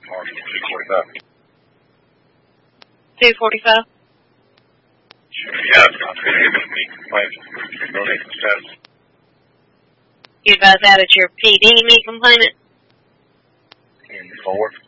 Marshall 245. 245? Sure, yeah, it's not prohibiting complaints. No need to status. You guys added your PD meat complainant? In forward.